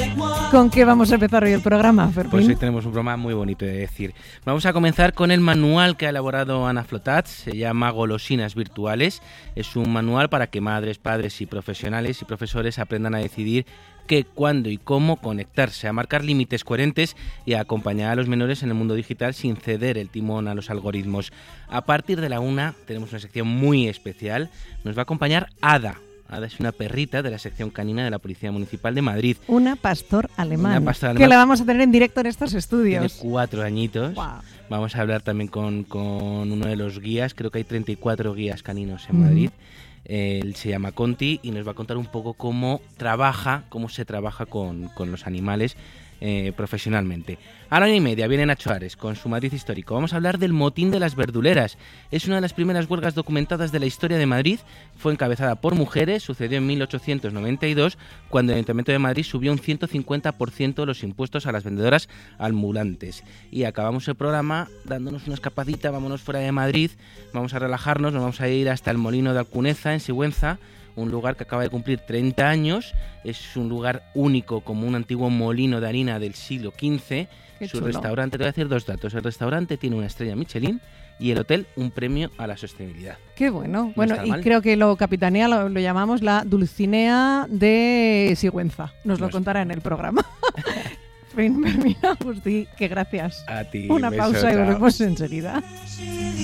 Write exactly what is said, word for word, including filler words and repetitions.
¿Con qué vamos a empezar hoy el programa, Fermín? Pues hoy tenemos un programa muy bonito de decir. Vamos a comenzar con el manual que ha elaborado Ana Flotats, se llama Golosinas Virtuales. Es un manual para que madres, padres y profesionales y profesores aprendan a decidir qué, cuándo y cómo conectarse, a marcar límites coherentes y a acompañar a los menores en el mundo digital sin ceder el timón a los algoritmos. A partir de la una tenemos una sección muy especial. Nos va a acompañar Ada. Ada es una perrita de la sección canina de la Policía Municipal de Madrid. Una pastor alemán, Una pastor alemán que la vamos a tener en directo en estos estudios. Tiene cuatro añitos. Wow. Vamos a hablar también con, con uno de los guías. Creo que hay treinta y cuatro guías caninos en Madrid. Mm. Él se llama Conti y nos va a contar un poco cómo trabaja, cómo se trabaja con, con los animales eh, profesionalmente. A la una y media viene Nacho Ares con su Madrid histórico. Vamos a hablar del motín de las verduleras. Es una de las primeras huelgas documentadas de la historia de Madrid. Fue encabezada por mujeres, sucedió en mil ochocientos noventa y dos, cuando el Ayuntamiento de Madrid subió un ciento cincuenta por ciento los impuestos a las vendedoras ambulantes. Y acabamos el programa dándonos una escapadita, vámonos fuera de Madrid, vamos a relajarnos, nos vamos a ir hasta el Molino de Alcuneza, en Sigüenza, un lugar que acaba de cumplir treinta años, es un lugar único como un antiguo molino de harina del siglo quince. Qué Su chulo. restaurante, te voy a decir dos datos, el restaurante tiene una estrella Michelin y el hotel un premio a la sostenibilidad. Qué bueno. No Bueno, está y mal. creo que lo capitanea lo, lo llamamos la Dulcinea de Sigüenza. Nos lo No contará en el programa. Fermín Agustí, que gracias. A ti, Una beso, pausa y chao. volvemos enseguida.